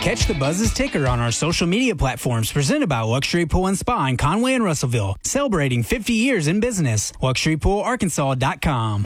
Catch the Buzz's ticker on our social media platforms presented by Luxury Pool & Spa in Conway and Russellville, celebrating 50 years in business. LuxuryPoolArkansas.com.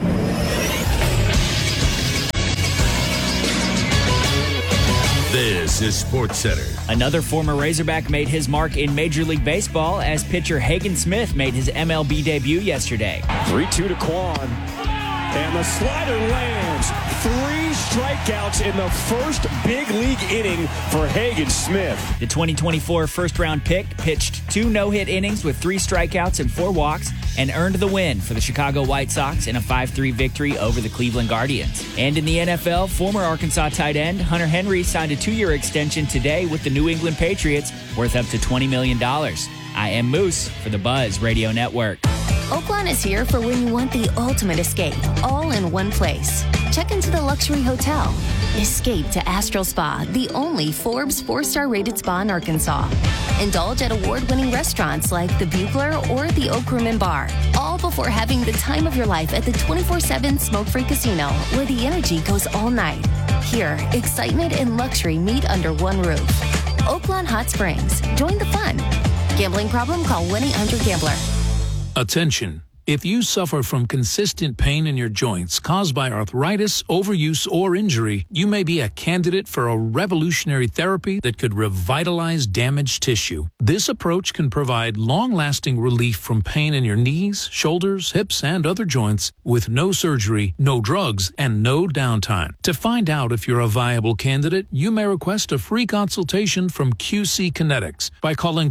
This is SportsCenter. Another former Razorback made his mark in Major League Baseball as pitcher Hagen Smith made his MLB debut yesterday. 3-2 to Quan. And the slider lands. 3 strikeouts in the first big league inning for Hagen Smith. The 2024 first-round pick pitched 2 no-hit innings with 3 strikeouts and 4 walks and earned the win for the Chicago White Sox in a 5-3 victory over the Cleveland Guardians. And in the NFL, former Arkansas tight end Hunter Henry signed a 2-year extension today with the New England Patriots worth up to $20 million. I am Moose for the Buzz Radio Network. Oaklawn is here for when you want the ultimate escape, all in one place. Check into the luxury hotel. Escape to Astral Spa, the only Forbes 4-star rated spa in Arkansas. Indulge at award-winning restaurants like the Bugler or the Oak Room and Bar, all before having the time of your life at the 24/7 smoke-free casino, where the energy goes all night. Here, excitement and luxury meet under one roof. Oaklawn Hot Springs. Join the fun. Gambling problem? Call 1-800-GAMBLER. Attention. If you suffer from consistent pain in your joints caused by arthritis, overuse, or injury, you may be a candidate for a revolutionary therapy that could revitalize damaged tissue. This approach can provide long-lasting relief from pain in your knees, shoulders, hips, and other joints with no surgery, no drugs, and no downtime. To find out if you're a viable candidate, you may request a free consultation from QC Kinetics by calling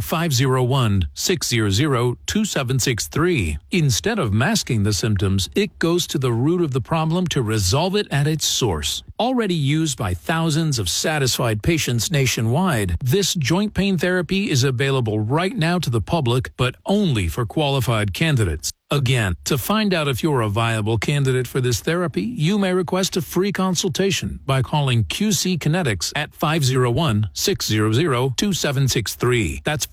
501-600-2763. Instead of masking the symptoms, it goes to the root of the problem to resolve it at its source. Already used by thousands of satisfied patients nationwide, this joint pain therapy is available right now to the public, but only for qualified candidates. Again, to find out if you're a viable candidate for this therapy, you may request a free consultation by calling QC Kinetics at 501-600-2763. That's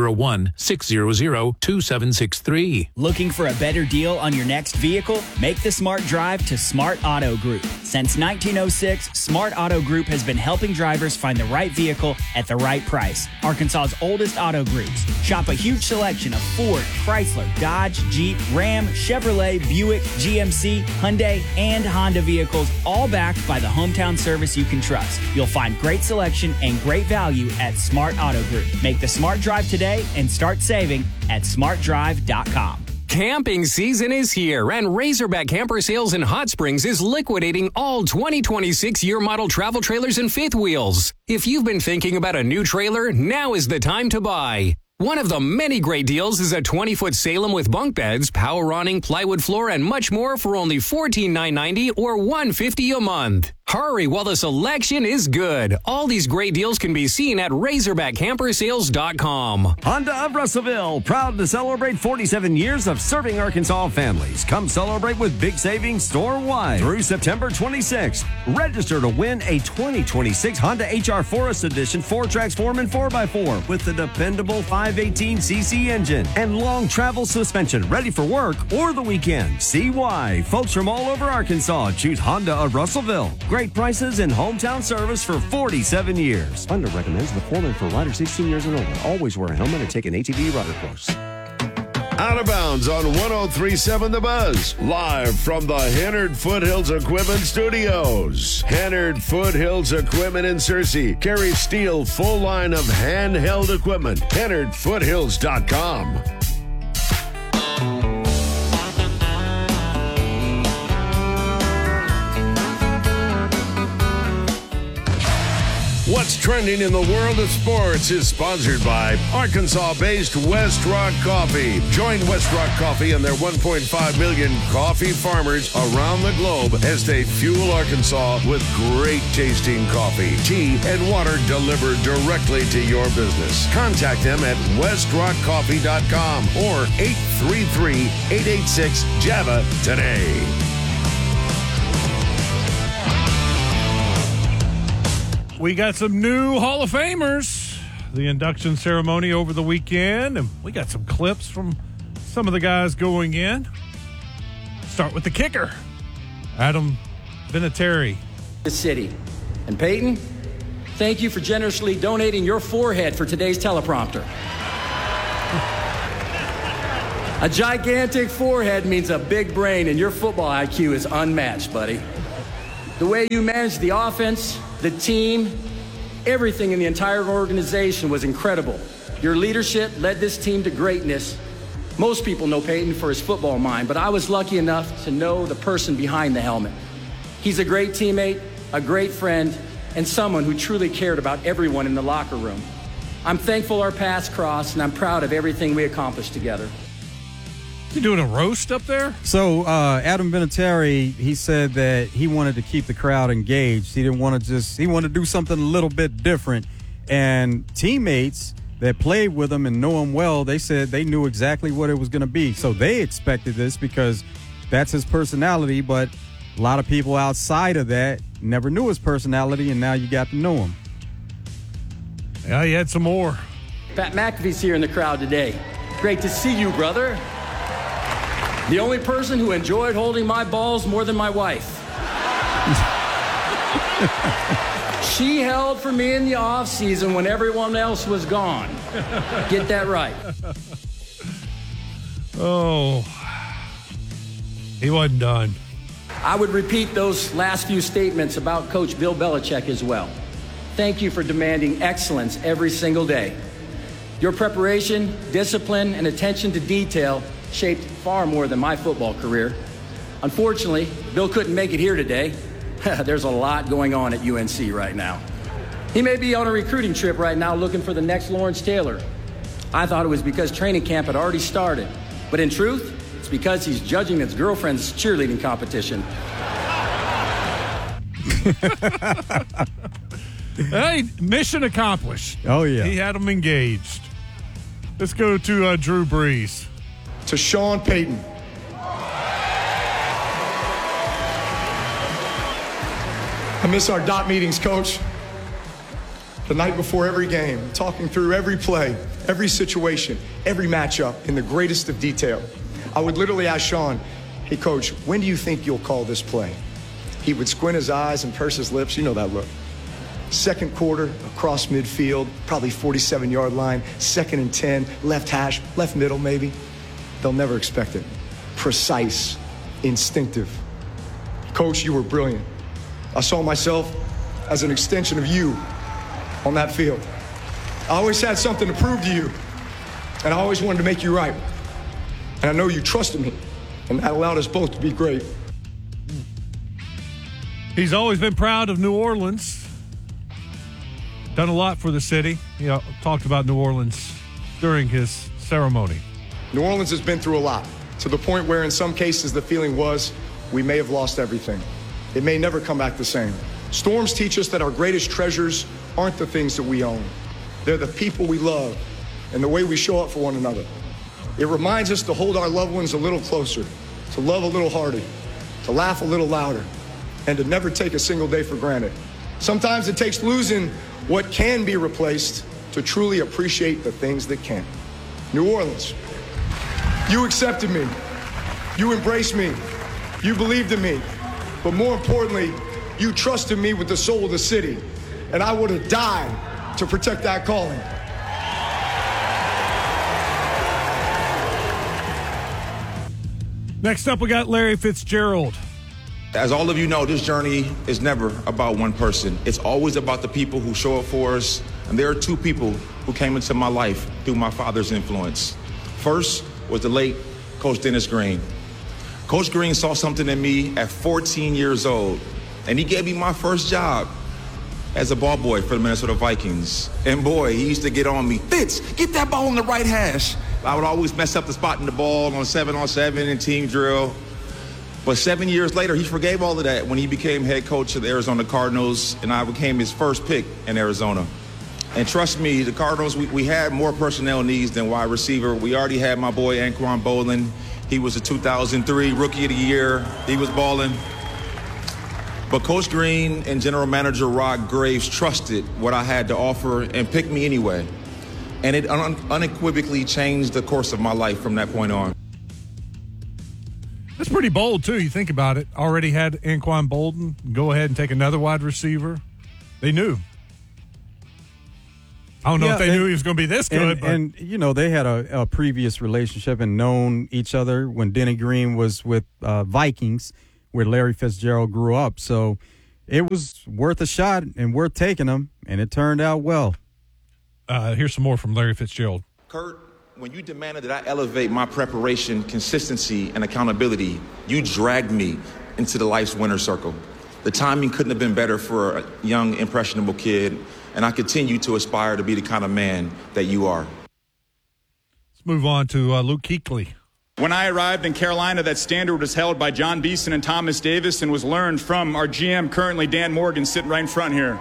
501-600-2763. Looking for a better deal on your next vehicle? Make the smart drive to Smart Auto Group. Since 1906, Smart Auto Group has been helping drivers find the right vehicle at the right price. Arkansas's oldest auto groups. Shop a huge selection of Ford, Chrysler, Dodge, Jeep, Ram, Chevrolet, Buick, GMC, Hyundai, and Honda vehicles, all backed by the hometown service you can trust. You'll find great selection and great value at Smart Auto Group. Make the smart drive today and start saving at smartdrive.com. Camping season is here, and Razorback Camper Sales in Hot Springs is liquidating all 2026 year model travel trailers and fifth wheels. If you've been thinking about a new trailer, now is the time to buy. One of the many great deals is a 20-foot Salem with bunk beds, power awning, plywood floor, and much more for only $14,990 or $150 a month. Hurry while the selection is good. All these great deals can be seen at RazorbackCamperSales.com. Honda of Russellville, proud to celebrate 47 years of serving Arkansas families. Come celebrate with big savings store-wide through September 26th. Register to win a 2026 Honda HR Forest Edition 4Trax 4x4 with the dependable 518cc engine and long travel suspension, ready for work or the weekend. See why folks from all over Arkansas choose Honda of Russellville. Great prices and hometown service for 47 years. Honda recommends the Foreman for riders 16 years and older. Always wear a helmet and take an ATV rider course. Out of bounds on 103.7 The Buzz. Live from the Hennard Foothills Equipment Studios. Hennard Foothills Equipment in Searcy carries Steel full line of handheld equipment. HennardFoothills.com. What's trending in the world of sports is sponsored by Arkansas-based West Rock Coffee. Join West Rock Coffee and their 1.5 million coffee farmers around the globe as they fuel Arkansas with great tasting coffee, tea, and water delivered directly to your business. Contact them at westrockcoffee.com or 833-886-JAVA today. We got some new Hall of Famers. The induction ceremony over the weekend, and we got some clips from some of the guys going in. Start with the kicker, Adam Vinatieri. The city. And Peyton, Thank you for generously donating your forehead for today's teleprompter. A gigantic forehead means a big brain, and your football IQ is unmatched, buddy. The way you managed the offense, the team, everything in the entire organization was incredible. Your leadership led this team to greatness. Most people know Peyton for his football mind, but I was lucky enough to know the person behind the helmet. He's a great teammate, a great friend, and someone who truly cared about everyone in the locker room. I'm thankful our paths crossed, and I'm proud of everything we accomplished together. You doing a roast up there? So Adam Vinatieri, he said that he wanted to keep the crowd engaged. He didn't want to he wanted to do something a little bit different. And teammates that played with him and know him well, they said they knew exactly what it was going to be. So they expected this because that's his personality. But a lot of people outside of that never knew his personality, and now you got to know him. Yeah, he had some more. Pat McAfee's here in the crowd today. Great to see you, brother. The only person who enjoyed holding my balls more than my wife. She held for me in the off season when everyone else was gone. Get that right. Oh, he wasn't done. I would repeat those last few statements about Coach Bill Belichick as well. Thank you for demanding excellence every single day. Your preparation, discipline, and attention to detail shaped far more than my football career. Unfortunately, Bill couldn't make it here today. There's a lot going on at UNC right now. He may be on a recruiting trip right now looking for the next Lawrence Taylor. I thought it was because training camp had already started. But in truth, it's because he's judging his girlfriend's cheerleading competition. Hey, mission accomplished. Oh, yeah. He had them engaged. Let's go to Drew Brees. To Sean Payton. I miss our dot meetings, Coach. The night before every game, talking through every play, every situation, every matchup in the greatest of detail. I would literally ask Sean, hey, Coach, when do you think you'll call this play? He would squint his eyes and purse his lips. You know that look. Second quarter, across midfield, probably 47-yard line, 2nd and 10, left hash, left middle maybe. They'll never expect it. Precise, instinctive. Coach, you were brilliant. I saw myself as an extension of you on that field. I always had something to prove to you, and I always wanted to make you right. And I know you trusted me, and that allowed us both to be great. He's always been proud of New Orleans. Done a lot for the city. He talked about New Orleans during his ceremony. New Orleans has been through a lot, to the point where in some cases the feeling was we may have lost everything. It may never come back the same. Storms teach us that our greatest treasures aren't the things that we own. They're the people we love and the way we show up for one another. It reminds us to hold our loved ones a little closer, to love a little harder, to laugh a little louder, and to never take a single day for granted. Sometimes it takes losing what can be replaced to truly appreciate the things that can't. New Orleans, you accepted me. You embraced me. You believed in me. But more importantly, you trusted me with the soul of the city. And I would have died to protect that calling. Next up, we got Larry Fitzgerald. As all of you know, this journey is never about one person. It's always about the people who show up for us. And there are two people who came into my life through my father's influence. First was the late Coach Dennis Green. Coach Green saw something in me at 14 years old, and he gave me my first job as a ball boy for the Minnesota Vikings. And boy, he used to get on me, Fitz, get that ball in the right hash. I would always mess up the spot in the ball on 7-on-7 and team drill. But 7 years later, he forgave all of that when he became head coach of the Arizona Cardinals, and I became his first pick in Arizona. And trust me, the Cardinals, we had more personnel needs than wide receiver. We already had my boy Anquan Boldin. He was a 2003 Rookie of the Year. He was balling. But Coach Green and General Manager Rod Graves trusted what I had to offer and picked me anyway. And it unequivocally changed the course of my life from that point on. That's pretty bold, too. You think about it. Already had Anquan Boldin go ahead and take another wide receiver. They knew. I don't know if they knew he was going to be this good. And they had a previous relationship and known each other when Denny Green was with Vikings, where Larry Fitzgerald grew up. So it was worth a shot and worth taking him, and it turned out well. Here's some more from Larry Fitzgerald. Kurt, when you demanded that I elevate my preparation, consistency, and accountability, you dragged me into the life's winner circle. The timing couldn't have been better for a young, impressionable kid, and I continue to aspire to be the kind of man that you are. Let's move on to Luke Kuechly. When I arrived in Carolina, that standard was held by John Beeson and Thomas Davis and was learned from our GM, currently Dan Morgan, sitting right in front here.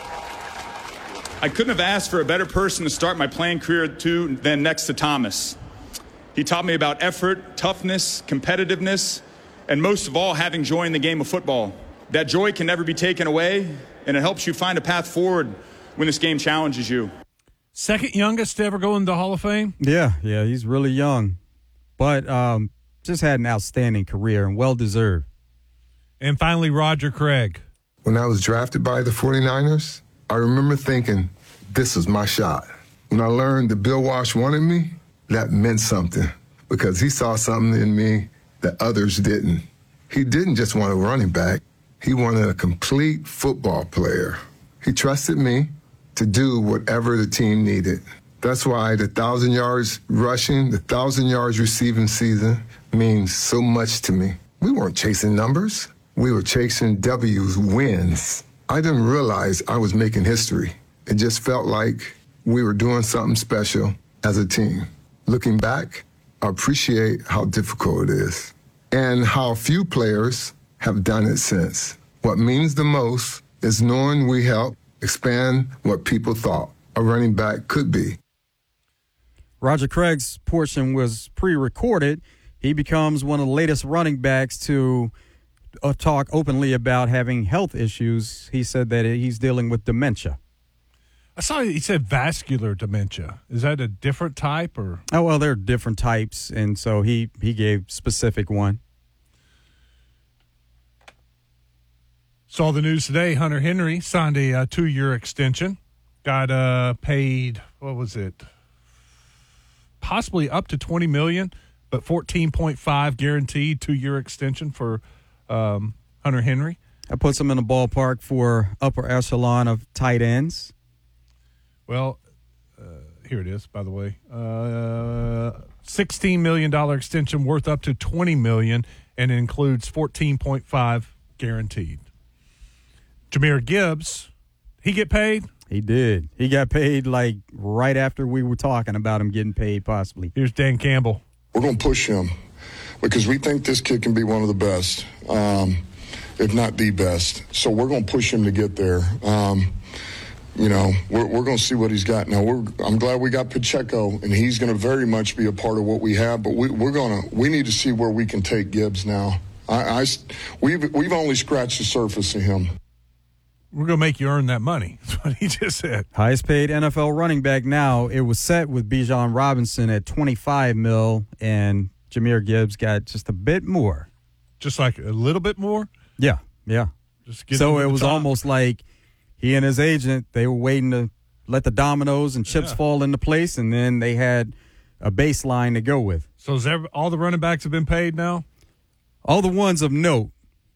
I couldn't have asked for a better person to start my playing career than next to Thomas. He taught me about effort, toughness, competitiveness, and most of all, having joy in the game of football. That joy can never be taken away, and it helps you find a path forward when this game challenges you. Second youngest to ever go into the Hall of Fame? Yeah, he's really young. But just had an outstanding career and well-deserved. And finally, Roger Craig. When I was drafted by the 49ers, I remember thinking, this is my shot. When I learned that Bill Walsh wanted me, that meant something because he saw something in me that others didn't. He didn't just want a running back. He wanted a complete football player. He trusted me to do whatever the team needed. That's why the 1,000 yards rushing, the 1,000 yards receiving season means so much to me. We weren't chasing numbers. We were chasing W's, wins. I didn't realize I was making history. It just felt like we were doing something special as a team. Looking back, I appreciate how difficult it is and how few players have done it since. What means the most is knowing we helped expand what people thought a running back could be. Roger Craig's portion was pre-recorded. He becomes one of the latest running backs to talk openly about having health issues. He said that he's dealing with dementia. I saw he said vascular dementia. Is that a different type? Or? Oh, well, there are different types, and so he gave specific one. Saw the news today. Hunter Henry signed a 2-year extension. Got paid, what was it? Possibly up to $20 million, but $14.5 guaranteed 2-year extension for Hunter Henry. That puts him in the ballpark for upper echelon of tight ends. Well, here it is, by the way. $16 million extension worth up to $20 million, and it includes $14.5 guaranteed. Jahmyr Gibbs, he get paid? He did. He got paid like right after we were talking about him getting paid possibly. Here's Dan Campbell. We're going to push him because we think this kid can be one of the best, if not the best. So we're going to push him to get there. We're going to see what he's got now. I'm glad we got Pacheco, and he's going to very much be a part of what we have. But we need to see where we can take Gibbs now. We've only scratched the surface of him. We're going to make you earn that money. That's what he just said. Highest paid NFL running back now. It was set with Bijan Robinson at $25 million, and Jahmyr Gibbs got just a bit more. Just like a little bit more? Yeah. So it was top. almost like he and his agent, they were waiting to let the dominoes and chips fall into place, and then they had a baseline to go with. So all the running backs have been paid now? All the ones of note.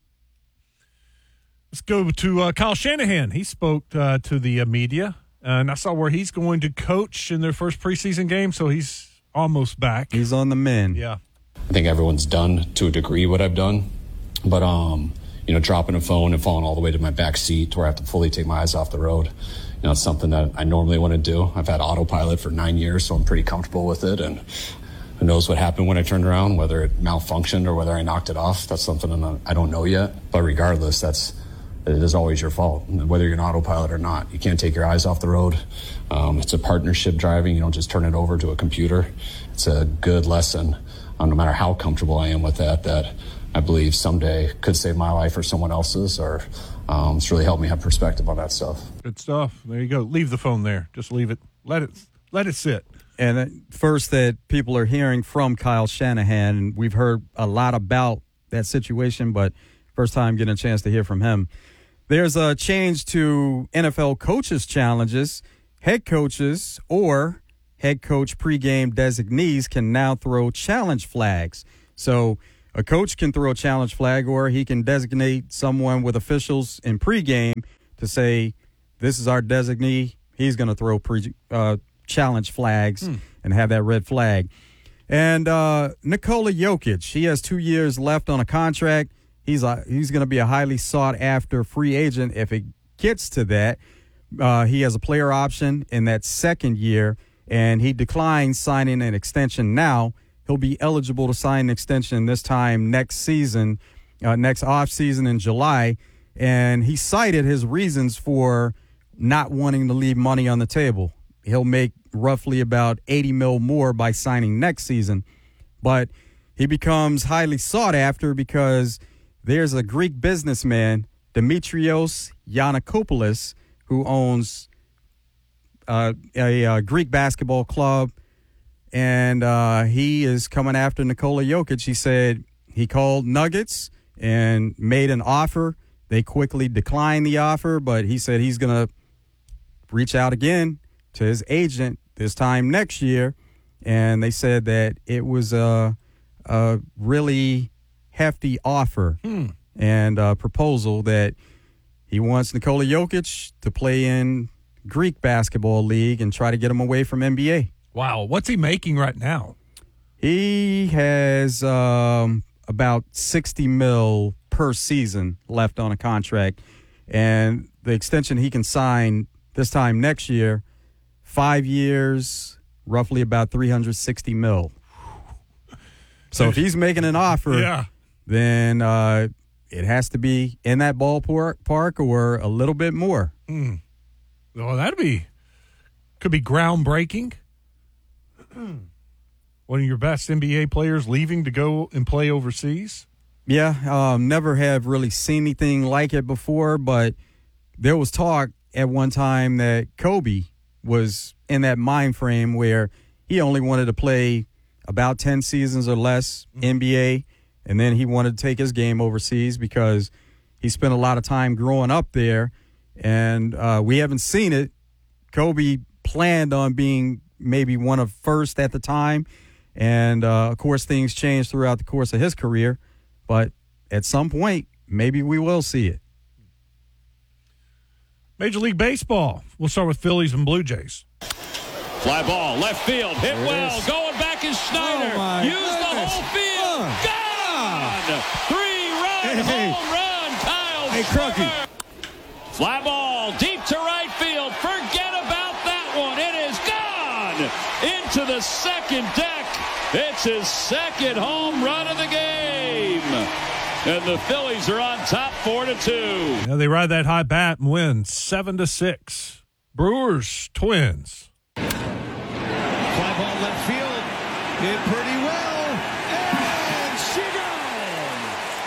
Let's go to Kyle Shanahan. He spoke to the media, and I saw where he's going to coach in their first preseason game, so he's almost back. He's on the mend. Yeah. I think everyone's done to a degree what I've done, but dropping a phone and falling all the way to my back seat where I have to fully take my eyes off the road, it's something that I normally want to do. I've had autopilot for 9 years, so I'm pretty comfortable with it, and who knows what happened when I turned around, whether it malfunctioned or whether I knocked it off. That's something I don't know yet, but regardless, it is always your fault, whether you're an autopilot or not. You can't take your eyes off the road. It's a partnership driving. You don't just turn it over to a computer. It's a good lesson, no matter how comfortable I am with that I believe someday could save my life or someone else's, or it's really helped me have perspective on that stuff. Good stuff. There you go. Leave the phone there. Just leave it. Let it sit. And first that people are hearing from Kyle Shanahan, and we've heard a lot about that situation, but first time getting a chance to hear from him. There's a change to NFL coaches' challenges. head coaches or head coach pregame designees can now throw challenge flags. So a coach can throw a challenge flag, or he can designate someone with officials in pregame to say, this is our designee. He's going to throw challenge flags and have that red flag. And Nikola Jokic, he has 2 years left on a contract. He's going to be a highly sought-after free agent if it gets to that. He has a player option in that second year, and he declines signing an extension now. He'll be eligible to sign an extension this time next season, next offseason in July. And he cited his reasons for not wanting to leave money on the table. He'll make roughly about $80 million more by signing next season. But he becomes highly sought after because there's a Greek businessman, Dimitrios Yiannakopoulos, who owns a Greek basketball club. And he is coming after Nikola Jokic. He said he called Nuggets and made an offer. They quickly declined the offer, but he said he's going to reach out again to his agent this time next year. And they said that it was a really hefty offer and proposal that he wants Nikola Jokic to play in Greek basketball league and try to get him away from NBA. Wow. What's he making right now? He has about $60 million per season left on a contract. And the extension he can sign this time next year, 5 years, roughly about $360 million. So if he's making an offer, then it has to be in that ballpark or a little bit more. Well, could be groundbreaking. One of your best NBA players leaving to go and play overseas? Yeah, never have really seen anything like it before, but there was talk at one time that Kobe was in that mind frame where he only wanted to play about 10 seasons or less NBA, and then he wanted to take his game overseas because he spent a lot of time growing up there, and we haven't seen it. Kobe planned on being maybe one of first at the time. And, of course, things changed throughout the course of his career. But at some point, maybe we will see it. Major League Baseball. We'll start with Phillies and Blue Jays. Fly ball, left field, hit well. Going back is Schneider. Use the whole field. Gone! 3-run home run. Kyle Schwarber. Fly ball, deep to right field. Forget about that one. It is gone into the second deck. It's his second home run of the game. And the Phillies are on top 4-2. Yeah, they ride that high bat and win 7-6. Brewers, Twins. Fly ball left field. Hit pretty well. And she gone.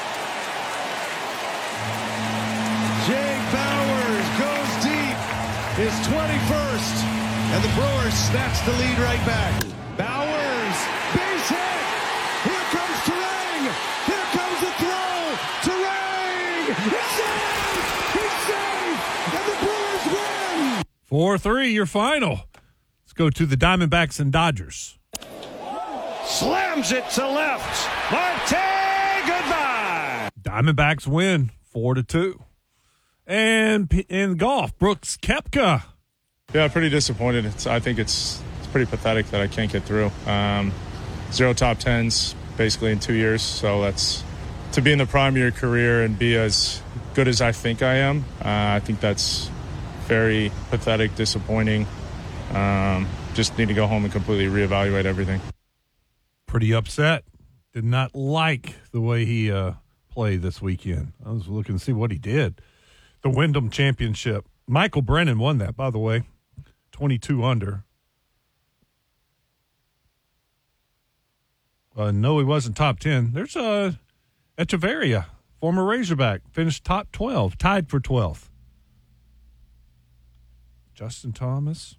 Jake Bauers goes deep. His 21st. And the Brewers snatch the lead right back. Bauers, base hit. Here comes Turang. Here comes the throw. Turang. He's safe. He's safe. And the Brewers win. 4-3, your final. Let's go to the Diamondbacks and Dodgers. Slams it to left. Marte, goodbye. Diamondbacks win 4-2. And in golf, Brooks Koepka. Yeah, pretty disappointed. I think it's pretty pathetic that I can't get through. 0 top 10s basically in 2 years. So that's to be in the prime of your career and be as good as I think I am. I think that's very pathetic, disappointing. Just need to go home and completely reevaluate everything. Pretty upset. Did not like the way he played this weekend. I was looking to see what he did. The Wyndham Championship. Michael Brennan won that, by the way. 22 under. No, he wasn't top 10. There's Echeverria, former Razorback, finished top 12, tied for 12th. Justin Thomas.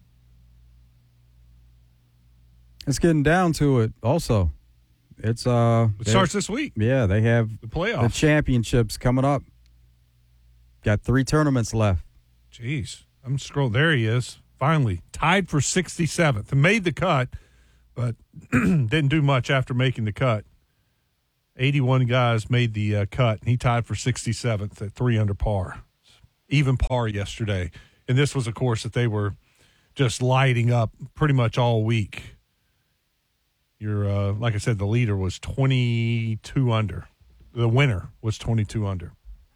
It's getting down to it also. It starts this week. Yeah, they have the playoffs. The championships coming up. Got 3 tournaments left. Jeez. I'm scrolling. There he is. finally tied for 67th and made the cut, but didn't do much after making the cut. 81 guys made the cut, and he tied for 67th at 3 under par. Even par yesterday. And this was a course that they were just lighting up pretty much all week. Like I said, the leader was 22 under. The winner was 22 under.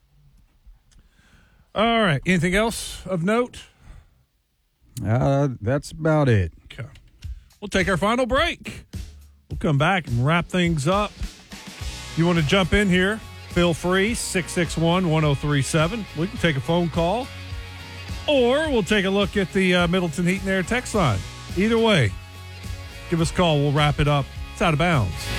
All right. Anything else of note? That's about it. Okay. We'll take our final break. We'll come back and wrap things up. You want to jump in here? Feel free, 661-1037. We can take a phone call, or we'll take a look at the Middleton Heat and Air text line. Either way, give us a call. We'll wrap it up. It's Out of Bounds.